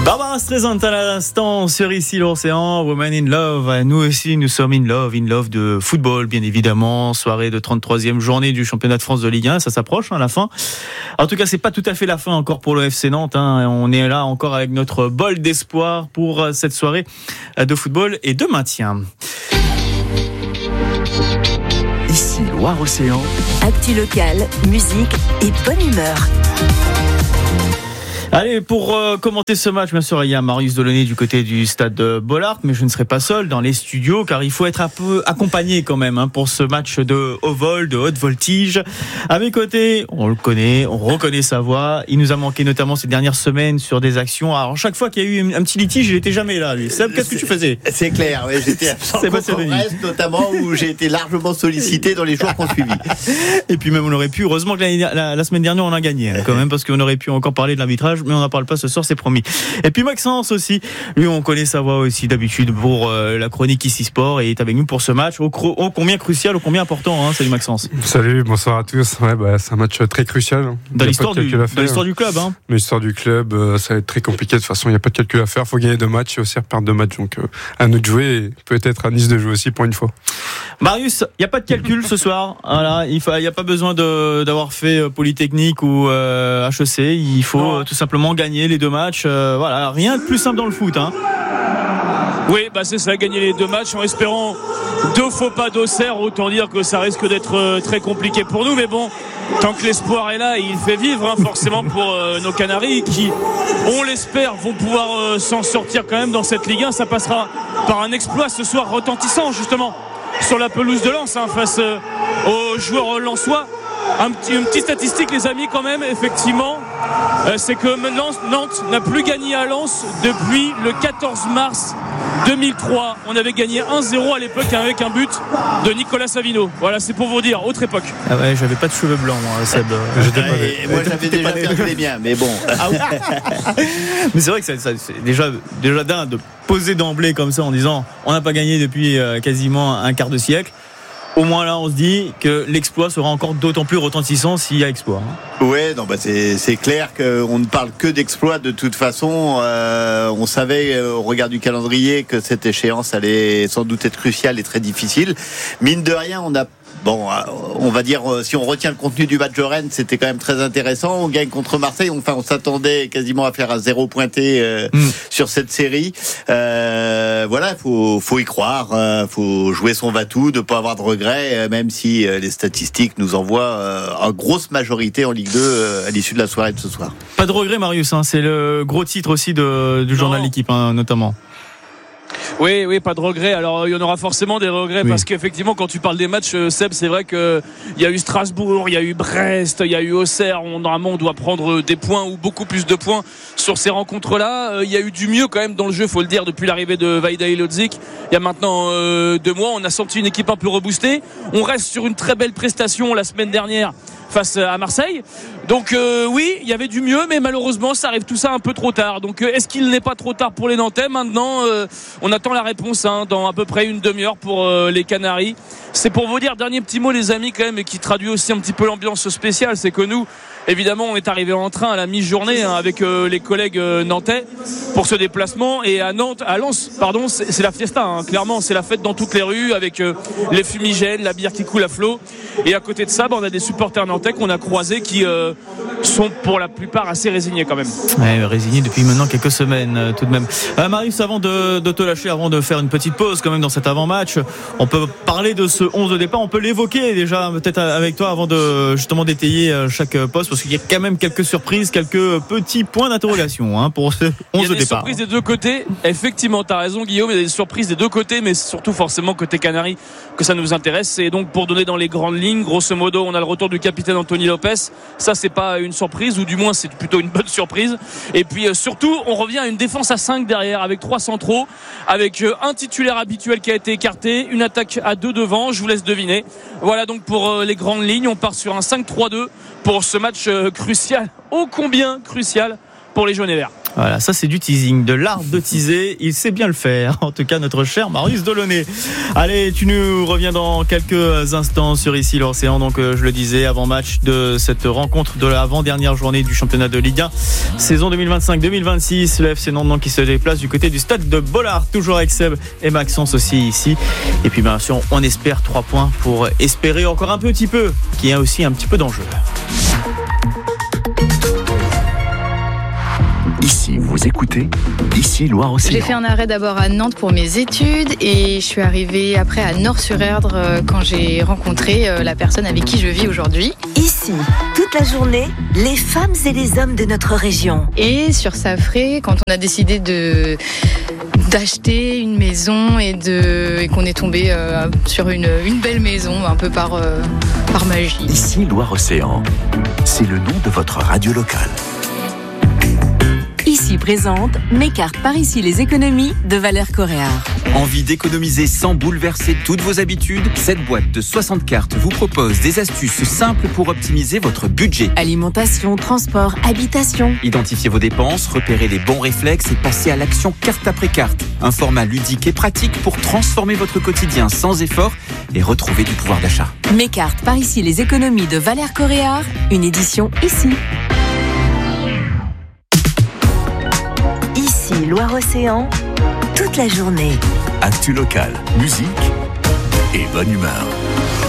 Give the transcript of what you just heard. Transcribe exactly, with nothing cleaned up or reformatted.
Barbara Streisand à l'instant sur Ici l'Océan, Women in Love. Nous aussi, nous sommes in love, in love de football, bien évidemment. Soirée de trente-troisième journée du championnat de France de Ligue un, ça s'approche, hein, la fin. En tout cas, c'est pas tout à fait la fin encore pour le F C Nantes. Hein. On est là encore avec notre bol d'espoir pour cette soirée de football et de maintien. Ici Loire-Océan. Actu locale, musique et bonne humeur. Allez, pour euh, commenter ce match, bien sûr, il y a Marius Delaunay du côté du stade de Bollaert, mais je ne serai pas seul dans les studios, car il faut être un peu accompagné quand même hein, pour ce match de haut vol, de haute voltige. À mes côtés, on le connaît, on reconnaît sa voix. Il nous a manqué notamment ces dernières semaines sur des actions. Alors, chaque fois qu'il y a eu un petit litige, il n'était jamais là, lui. Seb, qu'est-ce que tu faisais ? C'est clair, ouais, j'étais absent contre Brest, notamment, où j'ai été largement sollicité dans les jours qui ont suivi. Et puis même, on aurait pu, heureusement que la, la, la semaine dernière, on a gagné hein, quand même, parce qu'on aurait pu encore parler de l'arbitrage, mais on n'en parle pas ce soir, c'est promis. Et puis Maxence aussi, lui on connaît sa voix aussi d'habitude pour euh, la chronique Ici Sport et est avec nous pour ce match ô, cro- ô combien crucial, ô combien important. Hein. Salut Maxence. Salut, bonsoir à tous. Ouais, bah, c'est un match très crucial. Dans l'histoire, du, dans l'histoire du club. Hein. Dans l'histoire du club, euh, ça va être très compliqué. De toute façon, il n'y a pas de calcul à faire. Il faut gagner deux matchs et aussi perdre deux matchs. Donc euh, à nous de jouer et peut-être à Nice de jouer aussi pour une fois. Marius, il n'y a pas de calcul ce soir. Voilà, il n'y a pas besoin de, d'avoir fait Polytechnique ou euh, H E C. Il faut non. tout simplement gagner les deux matchs. Euh, voilà, rien de plus simple dans le foot. Hein. Oui, bah c'est ça, gagner les deux matchs en espérant deux faux pas d'Auxerre. Autant dire que ça risque d'être très compliqué pour nous. Mais bon, tant que l'espoir est là, il fait vivre hein, forcément pour euh, nos Canaries qui, on l'espère, vont pouvoir euh, s'en sortir quand même dans cette Ligue un. Ça passera par un exploit ce soir retentissant justement sur la pelouse de Lens hein, face euh, aux joueurs lensois. Un petit, une petite statistique les amis quand même effectivement euh, c'est que Nantes, Nantes n'a plus gagné à Lens depuis le quatorze mars deux mille trois. On avait gagné un zéro à l'époque avec un but de Nicolas Savino. Voilà, c'est pour vous dire, autre époque. Ah ouais, j'avais pas de cheveux blancs moi Seb. J'étais pas et moi j'avais déjà perdu les miens mais bon. Ah ouais. Mais c'est vrai que ça, ça, c'est déjà, déjà dingue de poser d'emblée comme ça en disant on n'a pas gagné depuis euh, quasiment un quart de siècle. Au moins là on se dit que l'exploit sera encore d'autant plus retentissant s'il y a exploit. Hein. Ouais, non, bah c'est, c'est clair qu'on ne parle que d'exploit de toute façon. Euh, on savait au regard du calendrier que cette échéance allait sans doute être cruciale et très difficile. Mine de rien, on a Bon, on va dire, si on retient le contenu du match de Rennes, c'était quand même très intéressant. On gagne contre Marseille. Enfin, on s'attendait quasiment à faire un zéro pointé euh, mm. sur cette série. Euh, voilà, il faut, faut y croire. Il euh, faut jouer son va-tout, ne pas avoir de regrets, euh, même si euh, les statistiques nous envoient euh, en grosse majorité en Ligue deux euh, à l'issue de la soirée de ce soir. Pas de regrets, Marius. Hein, c'est le gros titre aussi de, du journal L'Équipe, hein, notamment. Oui, oui, pas de regrets. Alors, il y en aura forcément des regrets oui. Parce qu'effectivement, quand tu parles des matchs, Seb, c'est vrai que il y a eu Strasbourg, il y a eu Brest, il y a eu Auxerre. On, normalement, on doit prendre des points ou beaucoup plus de points sur ces rencontres-là. Il y a eu du mieux quand même dans le jeu, faut le dire, depuis l'arrivée de Vaidai Lodzik. Il y a maintenant euh, deux mois, on a senti une équipe un peu reboostée. On reste sur une très belle prestation la semaine dernière face à Marseille. Donc euh, oui, il y avait du mieux, mais malheureusement, ça arrive tout ça un peu trop tard. Donc euh, est-ce qu'il n'est pas trop tard pour les Nantais ? Maintenant, euh, on attend la réponse hein, dans à peu près une demi-heure pour euh, les Canaries. C'est pour vous dire, dernier petit mot les amis quand même, et qui traduit aussi un petit peu l'ambiance spéciale, c'est que nous, évidemment, on est arrivé en train à la mi-journée hein, avec euh, les collègues euh, nantais pour ce déplacement. Et à Nantes, à Lens, pardon, c'est, c'est la fiesta. Hein, clairement, c'est la fête dans toutes les rues avec euh, les fumigènes, la bière qui coule à flot. Et à côté de ça, bah, on a des supporters nantais qu'on a croisés qui euh, sont pour la plupart assez résignés quand même. Ouais, résignés depuis maintenant quelques semaines euh, tout de même. Euh, Marius, avant de, de te lâcher, avant de faire une petite pause quand même dans cet avant-match, on peut parler de ce onze de départ. On peut l'évoquer déjà peut-être avec toi avant de justement d'étayer chaque poste. Parce qu'il y a quand même quelques surprises, quelques petits points d'interrogation hein, pour ce onze de départ. Il y a des surprises des deux côtés. Effectivement, tu as raison Guillaume, il y a des surprises des deux côtés, mais surtout forcément côté Canaries que ça nous intéresse. Et donc pour donner dans les grandes lignes, grosso modo, on a le retour du capitaine Anthony Lopez. Ça, c'est pas une surprise, ou du moins c'est plutôt une bonne surprise. Et puis euh, surtout, on revient à une défense à cinq derrière, avec trois centraux, avec euh, un titulaire habituel qui a été écarté, une attaque à deux devant, je vous laisse deviner. Voilà donc pour euh, les grandes lignes, on part sur un cinq trois deux pour ce match euh, crucial, ô combien crucial pour les jaunes et verts. Voilà, ça c'est du teasing, de l'art de teaser, il sait bien le faire, en tout cas notre cher Marius Delaunay. Allez, tu nous reviens dans quelques instants sur Ici l'Océan, donc euh, je le disais, avant-match de cette rencontre de l'avant-dernière journée du championnat de Ligue un, saison deux mille vingt-cinq deux mille vingt-six, le F C Nantes qui se déplace du côté du stade de Bollaert, toujours avec Seb et Maxence aussi ici. Et puis bien sûr, on espère trois points pour espérer encore un petit peu, qu'il y a aussi un petit peu d'enjeu. Ici, vous écoutez Ici Loire-Océan. J'ai fait un arrêt d'abord à Nantes pour mes études et je suis arrivée après à Nort-sur-Erdre quand j'ai rencontré la personne avec qui je vis aujourd'hui. Ici, toute la journée, les femmes et les hommes de notre région. Et sur Safré, quand on a décidé de d'acheter une maison et, de, et qu'on est tombé euh, sur une, une belle maison un peu par, euh, par magie. Ici Loire-Océan, c'est le nom de votre radio locale. Ici présente mes cartes par ici les économies de Valère Coréard. Envie d'économiser sans bouleverser toutes vos habitudes? Cette boîte de soixante cartes vous propose des astuces simples pour optimiser votre budget. Alimentation, transport, habitation. Identifiez vos dépenses, repérez les bons réflexes et passez à l'action carte après carte. Un format ludique et pratique pour transformer votre quotidien sans effort et retrouver du pouvoir d'achat. Mes cartes par ici les économies de Valère Coréard, une édition Ici. Ici Loire-Océan, toute la journée. Actu locale, musique et bonne humeur.